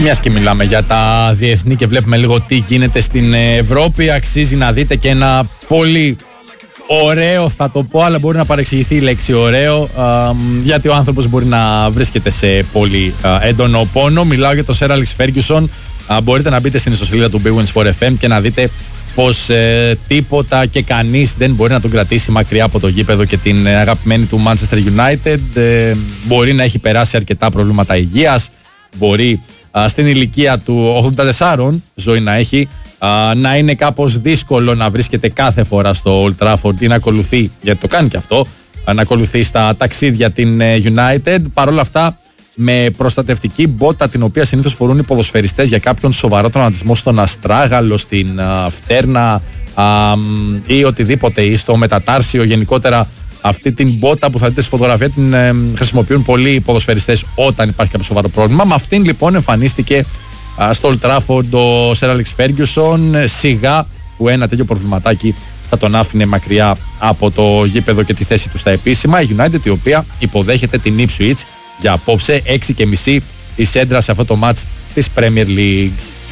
μιας και μιλάμε για τα διεθνή και βλέπουμε λίγο τι γίνεται στην Ευρώπη, αξίζει να δείτε και ένα πολύ ωραίο, θα το πω, αλλά μπορεί να παρεξηγηθεί η λέξη ωραίο, γιατί ο άνθρωπος μπορεί να βρίσκεται σε πολύ έντονο πόνο. Μιλάω για τον Sir Alex Ferguson. Μπορείτε να μπείτε στην ιστοσελίδα του Big Win Sport FM και να δείτε πως τίποτα και κανείς δεν μπορεί να τον κρατήσει μακριά από το γήπεδο και την αγαπημένη του Manchester United. Μπορεί να έχει περάσει αρκετά προβλήματα υγείας, μπορεί στην ηλικία του 84 ζωή να έχει, να είναι κάπως δύσκολο να βρίσκεται κάθε φορά στο Old Trafford ή να ακολουθεί, γιατί το κάνει και αυτό, να ακολουθεί στα ταξίδια την United. Παρ' όλα αυτά, με προστατευτική μπότα, την οποία συνήθως φορούν οι ποδοσφαιριστές για κάποιον σοβαρό τραυματισμό στον αστράγαλο, στην φτέρνα ή οτιδήποτε, ή στο μετατάρσιο, γενικότερα αυτή την μπότα που θα δείτε στη φωτογραφία την χρησιμοποιούν πολλοί ποδοσφαιριστές όταν υπάρχει κάποιο σοβαρό πρόβλημα. Με αυτήν λοιπόν εμφανίστηκε στο Old Trafford ο Sir Alex Ferguson, σιγά που ένα τέτοιο προβληματάκι θα τον άφηνε μακριά από το γήπεδο και τη θέση του στα επίσημα. Η United, η οποία υποδέχεται την Ipswich για απόψε 6.30 η σέντρα σε αυτό το μάτς της Premier League.